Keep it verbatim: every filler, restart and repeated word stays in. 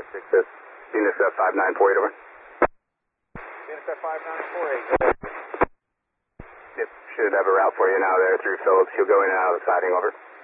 This Venus F five nine four eight, over. Venus F five nine four eight. Yep, should have a route for you now there through Phillips. You'll go in and out of the siding, over.